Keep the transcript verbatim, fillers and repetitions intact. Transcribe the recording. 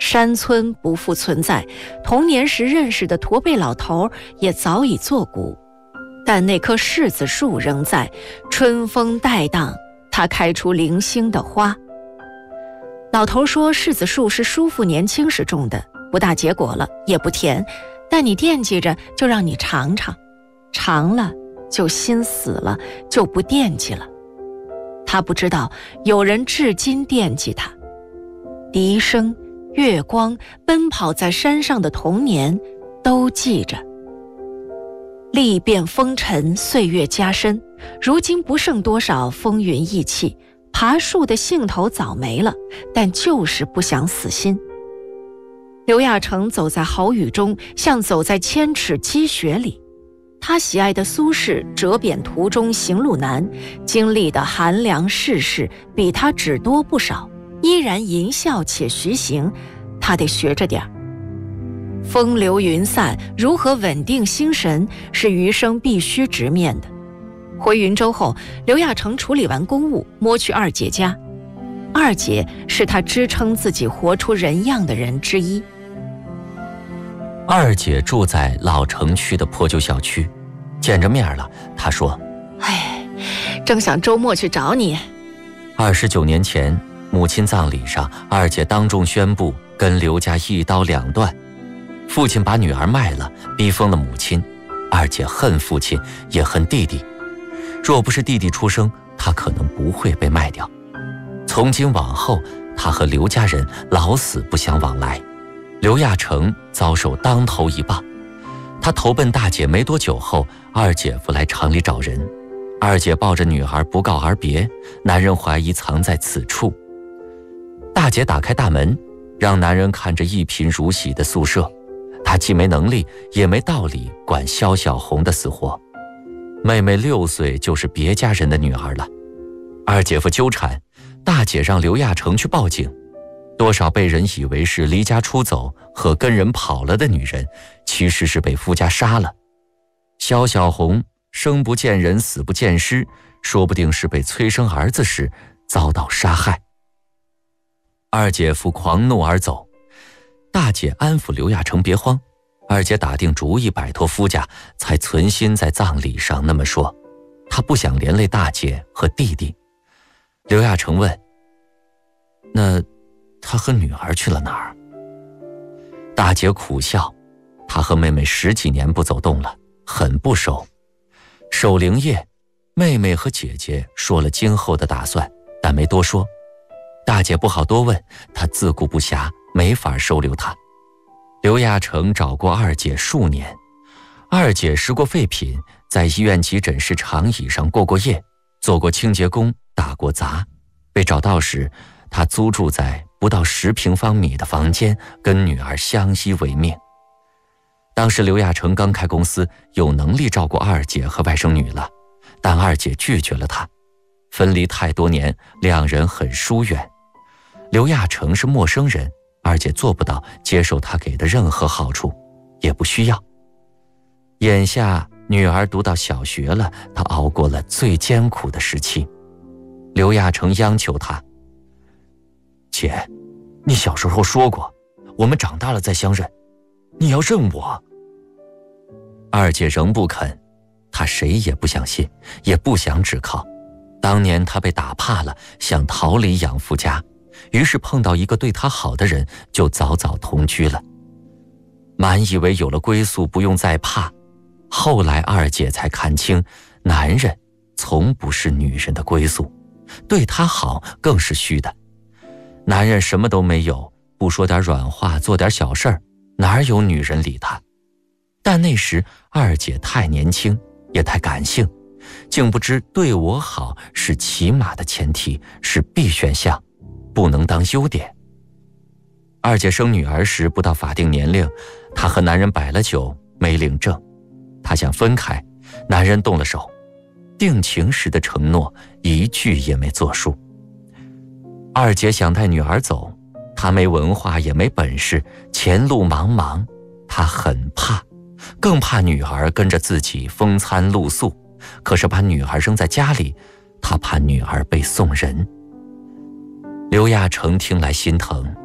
山村不复存在，童年时认识的驼背老头也早已作古，但那棵柿子树仍在，春风带荡，它开出零星的花。老头说柿子树是叔父年轻时种的，不大结果了，也不甜，但你惦记着，就让你尝尝，尝了就心死了，就不惦记了。他不知道有人至今惦记他。笛声、月光、奔跑在山上的童年都记着。历变风尘，岁月加深，如今不剩多少风云意气，爬树的兴头早没了，但就是不想死心。刘亚成走在豪雨中，像走在千尺积雪里。他喜爱的苏轼折贬途中行路难，经历的寒凉世事比他只多不少，依然吟啸且徐行，他得学着点儿。风流云散，如何稳定心神，是余生必须直面的。回云州后，刘亚成处理完公务，摸去二姐家。二姐是他支撑自己活出人样的人之一。 二姐住在老城区的破旧小区，见着面了，她说： 哎，正想周末去找你。 二十九年前，母亲葬礼上，二姐当众宣布跟刘家一刀两断。父亲把女儿卖了，逼疯了母亲。二姐恨父亲，也恨弟弟。若不是弟弟出生，她可能不会被卖掉。从今往后，她和刘家人老死不相往来。刘亚成遭受当头一棒。他投奔大姐没多久后，二姐夫来厂里找人。二姐抱着女儿不告而别，男人怀疑藏在此处。大姐打开大门，让男人看着一贫如洗的宿舍。他既没能力，也没道理管肖小红的死活。妹妹六岁就是别家人的女儿了。二姐夫纠缠，大姐让刘亚成去报警。多少被人以为是离家出走和跟人跑了的女人，其实是被夫家杀了。肖小红生不见人，死不见尸，说不定是被催生儿子时遭到杀害。二姐夫狂怒而走，大姐安抚刘亚成别慌。二姐打定主意摆脱夫家，才存心在葬礼上那么说。她不想连累大姐和弟弟。刘亚成问：那他和女儿去了哪儿？大姐苦笑，她和妹妹十几年不走动了，很不熟。守灵夜，妹妹和姐姐说了今后的打算，但没多说。大姐不好多问，她自顾不暇，没法收留她。刘亚成找过二姐数年，二姐拾过废品，在医院急诊室长椅上过过夜，做过清洁工，打过杂。被找到时，她租住在不到十平方米的房间，跟女儿相依为命。当时刘亚成刚开公司，有能力照顾二姐和外甥女了，但二姐拒绝了他。分离太多年，两人很疏远。刘亚成是陌生人，二姐做不到接受他给的任何好处，也不需要。眼下女儿读到小学了，她熬过了最艰苦的时期。刘亚成央求她：姐，你小时候说过，我们长大了再相认，你要认我。二姐仍不肯，她谁也不相信，也不想只靠。当年她被打怕了，想逃离养父家，于是碰到一个对她好的人，就早早同居了。满以为有了归宿不用再怕，后来二姐才看清，男人从不是女人的归宿，对她好更是虚的。男人什么都没有，不说点软话，做点小事儿，哪有女人理他？但那时二姐太年轻，也太感性，竟不知对我好是起码的前提，是必选项，不能当优点。二姐生女儿时不到法定年龄，她和男人摆了酒，没领证。她想分开，男人动了手，定情时的承诺一句也没作数。二姐想带女儿走，她没文化也没本事，前路茫茫，她很怕，更怕女儿跟着自己风餐露宿。可是把女儿扔在家里，她怕女儿被送人。刘亚成听来心疼，